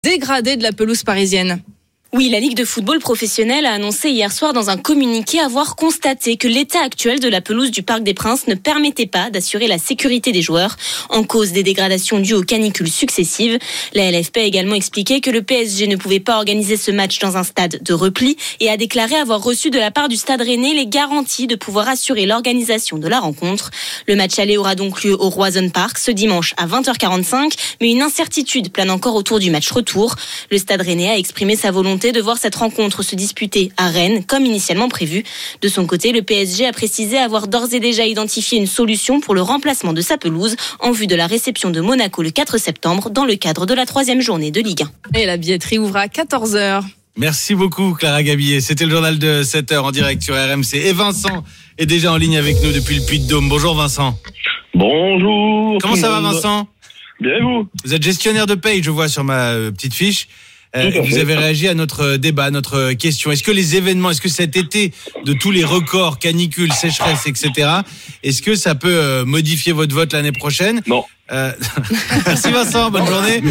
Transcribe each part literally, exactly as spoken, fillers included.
dégradé de la pelouse parisienne. Oui, la Ligue de football professionnel a annoncé hier soir dans un communiqué avoir constaté que l'état actuel de la pelouse du Parc des Princes ne permettait pas d'assurer la sécurité des joueurs en cause des dégradations dues aux canicules successives. La L F P a également expliqué que le P S G ne pouvait pas organiser ce match dans un stade de repli et a déclaré avoir reçu de la part du Stade Rennais les garanties de pouvoir assurer l'organisation de la rencontre. Le match aller aura donc lieu au Roison Park ce dimanche à vingt heures quarante-cinq, mais une incertitude plane encore autour du match retour. Le Stade Rennais a exprimé sa volonté de voir cette rencontre se disputer à Rennes, comme initialement prévu. De son côté, le P S G a précisé avoir d'ores et déjà identifié une solution pour le remplacement de sa pelouse en vue de la réception de Monaco le quatre septembre dans le cadre de la troisième journée de Ligue un. Et la billetterie ouvre à quatorze heures. Merci beaucoup Clara Gabillet. C'était le journal de sept heures en direct sur R M C. Et Vincent est déjà en ligne avec nous depuis le Puy-de-Dôme. Bonjour Vincent. Bonjour. Comment ça va Vincent ? Bien et vous ? Vous êtes gestionnaire de paye, je vois sur ma petite fiche. Euh, vous avez réagi à notre débat, à notre question. Est-ce que les événements, est-ce que cet été de tous les records, canicules, sécheresse, et cetera, est-ce que ça peut euh, modifier votre vote l'année prochaine ? Non. Euh... Merci Vincent, bonne journée.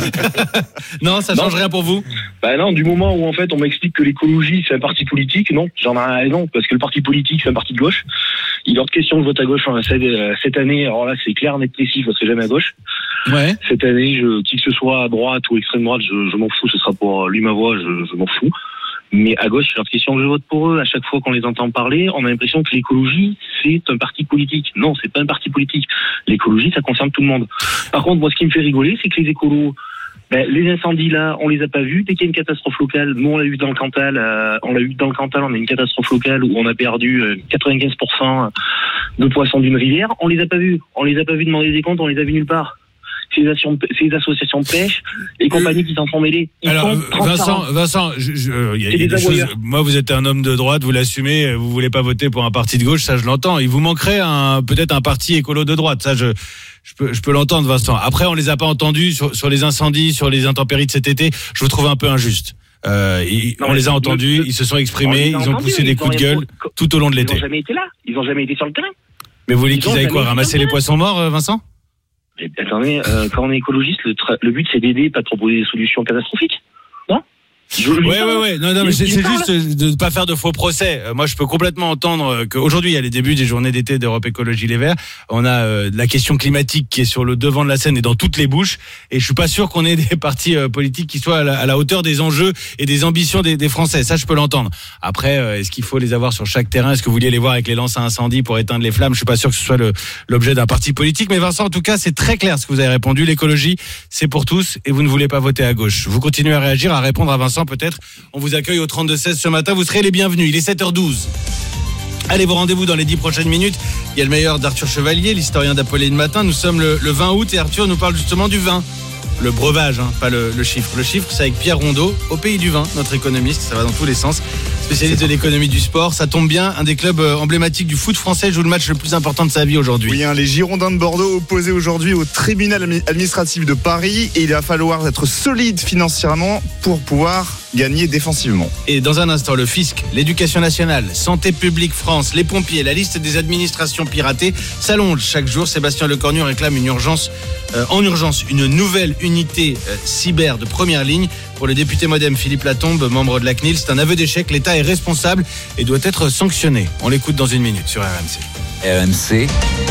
Non, ça change non. rien pour vous ? Bah non, du moment où en fait on m'explique que l'écologie c'est un parti politique, non, j'en ai rien, non, parce que le parti politique c'est un parti de gauche. Il est hors de question que je vote à gauche hein, cette, cette année. Alors là c'est clair, net, précis, je voterai jamais à gauche. Ouais. Cette année, je, qui que ce soit à droite ou extrême droite, je, je m'en fous. Ce sera pour lui ma voix, je, je m'en fous. Mais à gauche, c'est hors de question que je vote pour eux. À chaque fois qu'on les entend parler, on a l'impression que l'écologie c'est un parti politique. Non, c'est pas un parti politique. L'écologie, ça concerne tout le monde. Par contre, moi, ce qui me fait rigoler, c'est que les écolos, ben, les incendies là, on les a pas vus. Dès qu'il y a une catastrophe locale, nous on l'a eu dans le Cantal, euh, on l'a eu dans le Cantal, on a une catastrophe locale où on a perdu euh, quatre-vingt-quinze pour cent de poissons d'une rivière. On les a pas vus. On les a pas vus demander des comptes, on les a vus nulle part. Ces associations, ces associations de pêche, les compagnies qui s'en sont mêlées. Ils Alors, sont Vincent, Vincent, je, je, y a, y a des choses, moi, vous êtes un homme de droite, vous l'assumez, vous voulez pas voter pour un parti de gauche, ça je l'entends. Il vous manquerait un, peut-être un parti écolo de droite, ça je, je peux, je peux l'entendre, Vincent. Après, on les a pas entendus sur, sur les incendies, sur les intempéries de cet été. Je vous trouve un peu injuste. Euh, ils, non, on les a entendus, le, ils se sont exprimés, ils ont entendu, poussé des coups de gueule pour, tout au long de l'été. Ils ont jamais été là, ils ont jamais été sur le terrain. Mais vous voulez qu'ils aillent quoi, ramasser les poissons morts, Vincent ? Et, attendez, euh, quand on est écologiste, le, tra- le but c'est d'aider, pas de proposer des solutions catastrophiques. Non ? Ouais, ouais, ouais. Non, non, mais c'est, c'est juste de ne pas faire de faux procès. Euh, moi, je peux complètement entendre qu'aujourd'hui, il y a les débuts des journées d'été d'Europe Écologie Les Verts. On a euh, la question climatique qui est sur le devant de la scène et dans toutes les bouches. Et je suis pas sûr qu'on ait des partis euh, politiques qui soient à la, à la hauteur des enjeux et des ambitions des, des Français. Ça, je peux l'entendre. Après, euh, est-ce qu'il faut les avoir sur chaque terrain ? Est-ce que vous vouliez les voir avec les lances à incendie pour éteindre les flammes ? Je suis pas sûr que ce soit le, l'objet d'un parti politique. Mais Vincent, en tout cas, c'est très clair ce que vous avez répondu. L'écologie, c'est pour tous et vous ne voulez pas voter à gauche. Vous continuez à réagir, à répondre à Vincent peut-être. On vous accueille au trente-deux seize ce matin, vous serez les bienvenus. Il est sept heures douze. Allez, vos rendez-vous dans les dix prochaines minutes. Il y a le meilleur d'Arthur Chevalier, l'historien d'Apolline Matin. Nous sommes le, le vingt août et Arthur nous parle justement du vin. Le breuvage, hein, pas le, le chiffre. Le chiffre, c'est avec Pierre Rondeau, au pays du vin, notre économiste. Ça va dans tous les sens. Spécialiste de l'économie du sport. Ça tombe bien, un des clubs emblématiques du foot français joue le match le plus important de sa vie aujourd'hui. Oui, hein, les Girondins de Bordeaux opposés aujourd'hui au tribunal administratif de Paris. Et il va falloir être solide financièrement pour pouvoir gagner défensivement. Et dans un instant, le fisc, l'éducation nationale, Santé publique France, les pompiers, la liste des administrations piratées s'allonge chaque jour. Sébastien Lecornu réclame une urgence, euh, en urgence, une nouvelle unité euh, cyber de première ligne. Pour le député modem Philippe Latombe, membre de la C N I L, c'est un aveu d'échec. L'État est responsable et doit être sanctionné. On l'écoute dans une minute sur R M C. R M C,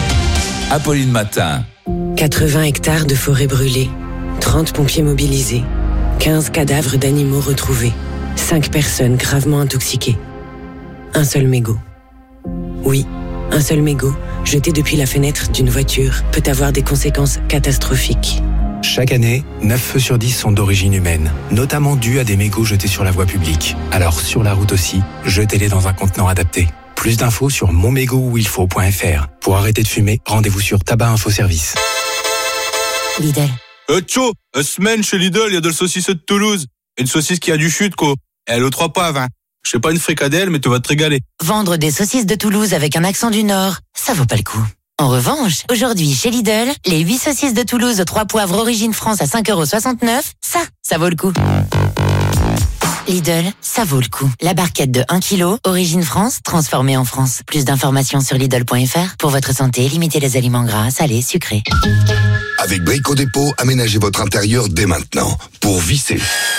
Apolline Matin. quatre-vingts hectares de forêt brûlée, trente pompiers mobilisés, quinze cadavres d'animaux retrouvés, cinq personnes gravement intoxiquées. Un seul mégot. Oui, un seul mégot, jeté depuis la fenêtre d'une voiture, peut avoir des conséquences catastrophiques. Chaque année, neuf feux sur dix sont d'origine humaine, notamment dus à des mégots jetés sur la voie publique. Alors sur la route aussi, jetez-les dans un contenant adapté. Plus d'infos sur mon mégot où il faut point f r. Pour arrêter de fumer, rendez-vous sur Tabac Info Service. Lidl. Euh, tcho, euh, semaine chez Lidl, il y a de la saucisse de Toulouse. Une saucisse qui a du chute, quoi. Elle aux trois poivres, hein. Je sais pas une fricadelle, mais tu vas te régaler. Vendre des saucisses de Toulouse avec un accent du Nord, ça vaut pas le coup. En revanche, aujourd'hui chez Lidl, les huit saucisses de Toulouse aux trois poivres origine France à cinq euros soixante-neuf, ça, ça vaut le coup. Lidl, ça vaut le coup. La barquette de un kilo, origine France, transformée en France. Plus d'informations sur Lidl point f r. Pour votre santé, limitez les aliments gras, salés, sucrés. Avec Brico Dépôt, aménagez votre intérieur dès maintenant. Pour visser,